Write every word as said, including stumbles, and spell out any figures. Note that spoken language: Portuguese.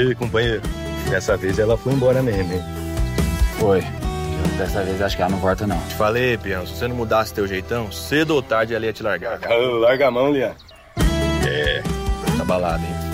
Ei, companheiro, dessa vez ela foi embora mesmo, hein? Foi. Dessa vez acho que ela não volta, não. Te falei, peão, se você não mudasse teu jeitão, cedo ou tarde ela ia te largar. Larga a mão, Lian. É, tá balada, hein?